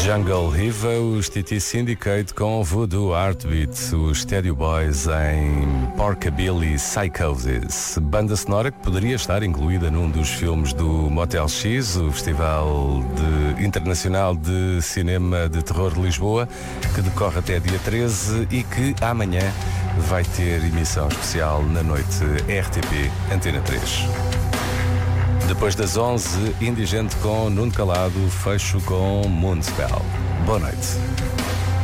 Jungle Hiva, os TT Syndicate com Voodoo Heartbeat, os Stereo Boys em Porkabilly Psychosis, banda sonora que poderia estar incluída num dos filmes do Motel X, o Festival Internacional de Cinema de Terror de Lisboa, que decorre até dia 13 e que amanhã vai ter emissão especial na noite RTP Antena 3. Depois das 11, Indigente com Nuno Calado, fecho com Moonspell. Boa noite.